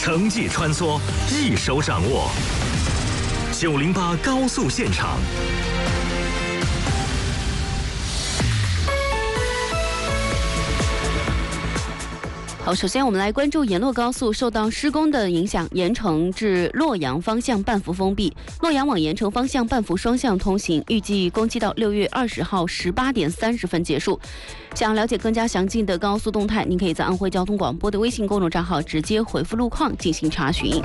城际穿梭，一手掌握。908高速现场。 好，首先我们来关注沿洛高速受到施工的影响，盐城至洛阳方向半幅封闭，洛阳往盐城方向半幅双向通行，预计工期到6月20号18点30分结束。想了解更加详尽的高速动态，您可以在安徽交通广播的微信公众账号直接回复路况进行查询。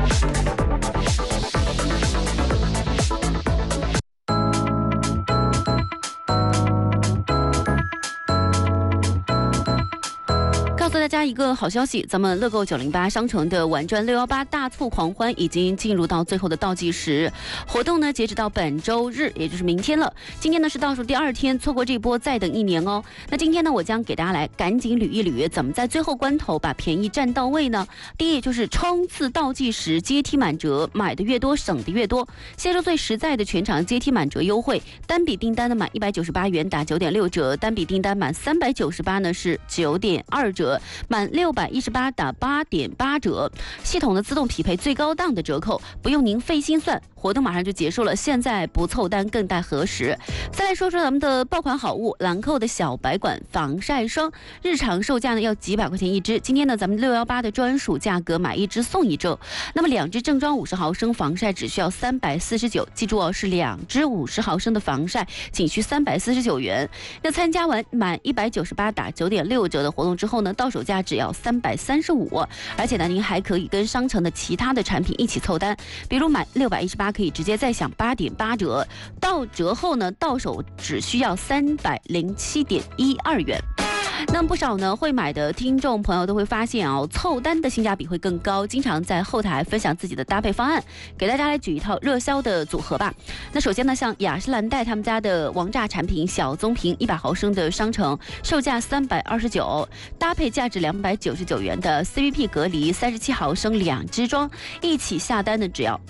大家一个好消息，咱们乐购908商城的玩转618大促狂欢已经进入到最后的倒计时，活动呢截止到本周日，也就是明天了。今天呢是倒数第2天，错过这波再等1年哦。那今天呢，我将给大家来赶紧捋一捋，怎么在最后关头把便宜占到位呢？第一就是冲刺倒计时，阶梯满折，买的越多省的越多。先说最实在的全场阶梯满折优惠，单笔订单呢满198元打9.6折，单笔订单满398呢是9.2折。满618打8.8折，系统的自动匹配最高档的折扣，不用您费心算。活动马上就结束了，现在不凑单更待何时？再来说说咱们的爆款好物，兰蔻的小白管防晒霜，日常售价呢要几百块钱一支，今天呢咱们618的专属价格，买1支送1支。那么2支正装50毫升防晒只需要349，记住哦，是2支50毫升的防晒仅需349元。那参加完满198打9.6折的活动之后呢，到手价只要335，而且呢您还可以跟商城的其他的产品一起凑单，比如买618可以直接再享8.8折，到折后呢到手只需要307.12元。那么不少呢会买的听众朋友都会发现啊，凑单的性价比会更高，经常在后台分享自己的搭配方案，给大家来举一套热销的组合吧。那首先呢，像雅诗兰黛他们家的王炸产品小棕瓶100毫升的商城，售价329，搭配价值299元的 CVP 隔离37毫升2支装，一起下单的只要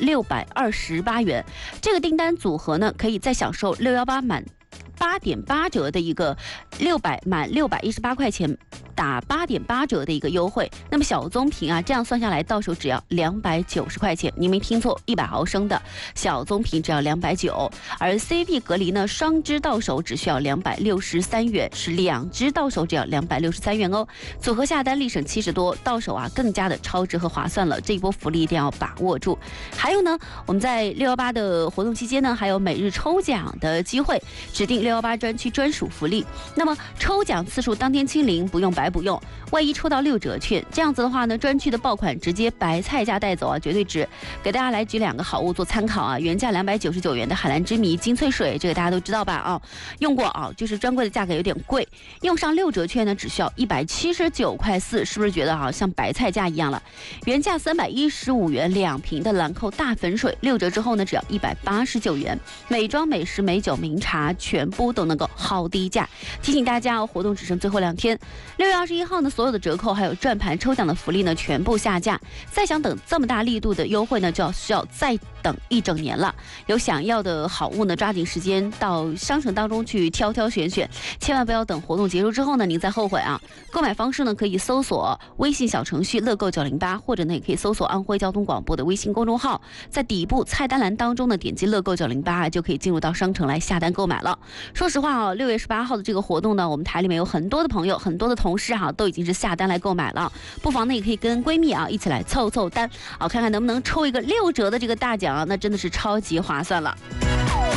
628元。这个订单组合呢，可以再享受618满8.8折的一个满618块钱打8.8折的一个优惠。那么小棕瓶啊，这样算下来到手只要290块钱，您没听错，100毫升的小棕瓶只要290，而 CP 隔离呢双支到手只需要263元，是2支到手只要263元哦。组合下单立省70多，到手啊更加的超值和划算了，这一波福利一定要把握住。还有呢，我们在618的活动期间呢，还有每日抽奖的机会，指定618专区专属福利。那么抽奖次数当天清零，不用白不用，万一抽到6折券，这样子的话呢，专区的爆款直接白菜价带走啊，绝对值。给大家来举2个好物做参考啊，原价299元的海蓝之谜精粹水，这个大家都知道吧啊，用过啊，就是专柜的价格有点贵，用上6折券呢，只需要179块4，是不是觉得像白菜价一样了？原价315元2瓶的兰蔻大粉水，6折之后呢，只要189元。美妆、美食、美酒、名茶，全部都能够好低价。提醒大家哦，活动只剩最后2天，6月21号呢，所有的折扣还有转盘抽奖的福利呢，全部下架。再想等这么大力度的优惠呢，就需要再等1整年了。有想要的好物呢，抓紧时间到商城当中去挑挑选选，千万不要等活动结束之后呢，您再后悔啊！购买方式呢，可以搜索微信小程序乐购908，或者呢，也可以搜索安徽交通广播的微信公众号，在底部菜单栏当中呢，点击乐购908就可以进入到商城来下单购买了。说实话啊，6月18号的这个活动呢，我们台里面有很多的朋友、很多的同事都已经是下单来购买了，不妨呢也可以跟闺蜜一起来凑单看看能不能抽一个6折的这个大奖那真的是超级划算了。